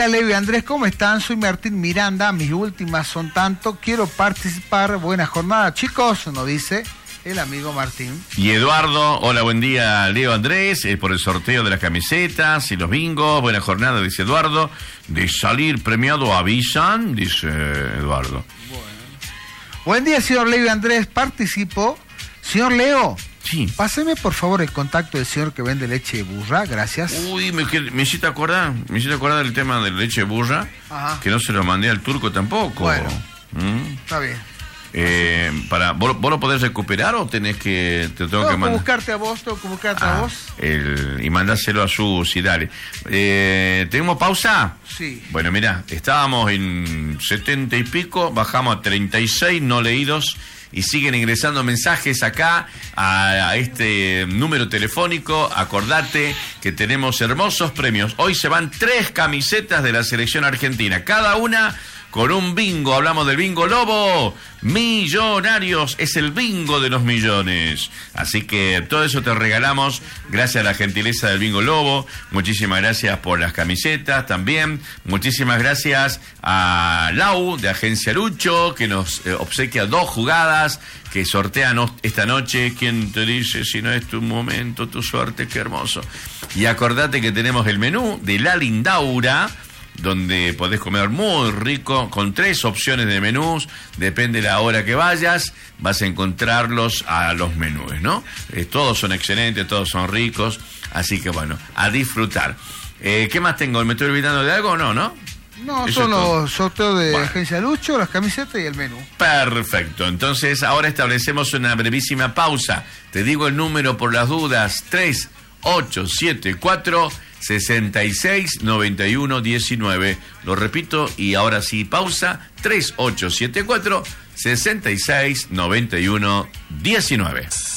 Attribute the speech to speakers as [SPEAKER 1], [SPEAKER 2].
[SPEAKER 1] Leo y Andrés, ¿cómo están? Soy Martín Miranda, mis últimas son tanto, quiero participar, buena jornada, chicos, nos dice el amigo Martín.
[SPEAKER 2] Y Eduardo, hola, buen día, Leo, Andrés, por el sorteo de las camisetas y los bingos, buena jornada, dice Eduardo, de salir premiado avisan, dice Eduardo.
[SPEAKER 1] Bueno. Buen día, señor Leo y Andrés, participo. Señor Leo,
[SPEAKER 2] sí.
[SPEAKER 1] Páseme por favor el contacto del señor que vende leche de burra, gracias.
[SPEAKER 2] Uy, me hiciste acordar del tema de leche de burra.
[SPEAKER 1] Ajá.
[SPEAKER 2] Que no se lo mandé al turco tampoco.
[SPEAKER 1] Bueno, está bien.
[SPEAKER 2] ¿Vos lo podés recuperar o tenés que te tengo que mandar?
[SPEAKER 1] Tengo que buscarte a vos.
[SPEAKER 2] Y mandáselo a su dale. ¿Tenemos pausa?
[SPEAKER 1] Sí.
[SPEAKER 2] Bueno, mirá, estábamos en 70 y pico, bajamos a 36 no leídos. Y siguen ingresando mensajes acá a este número telefónico. Acordate que tenemos hermosos premios. Hoy se van 3 camisetas de la selección argentina, cada una con un bingo. Hablamos del bingo Lobo. Millonarios, es el bingo de los millones. Así que todo eso te regalamos gracias a la gentileza del bingo Lobo. Muchísimas gracias por las camisetas también. Muchísimas gracias a Lau de Agencia Lucho, que nos obsequia 2 jugadas que sortean esta noche. ¿Quién te dice si no es tu momento, tu suerte? Qué hermoso. Y acordate que tenemos el menú de La Lindaura, donde podés comer muy rico, con 3 opciones de menús, depende de la hora que vayas, vas a encontrarlos a los menús, ¿no? Todos son excelentes, todos son ricos, así que bueno, a disfrutar. ¿Qué más tengo? ¿Me estoy olvidando de algo? No, ¿no?
[SPEAKER 1] No, son los sorteos de Agencia Lucho, las camisetas y el menú.
[SPEAKER 2] Perfecto, entonces ahora establecemos una brevísima pausa. Te digo el número por las dudas: 3874 669119. Lo repito y ahora sí, pausa. 3874 669119.